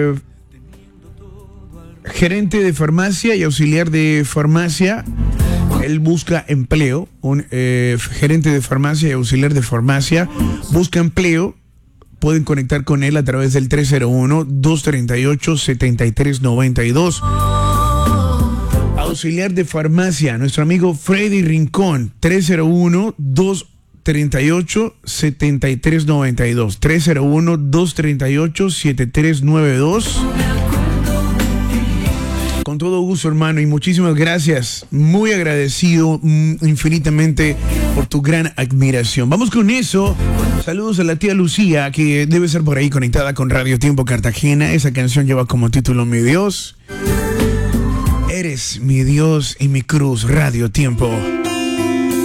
gerente de farmacia y auxiliar de farmacia. Él busca empleo. Un gerente de farmacia y auxiliar de farmacia busca empleo. Pueden conectar con él a través del 301-238-7392. Auxiliar de farmacia, nuestro amigo Freddy Rincón, 301-238-7392. 301-238-7392. Con todo gusto, hermano, y muchísimas gracias. Muy agradecido infinitamente por tu gran admiración. Vamos con eso. Saludos a la tía Lucía, que debe ser por ahí conectada con Radio Tiempo Cartagena. Esa canción lleva como título Mi Dios. Eres mi Dios y mi cruz, Radio Tiempo.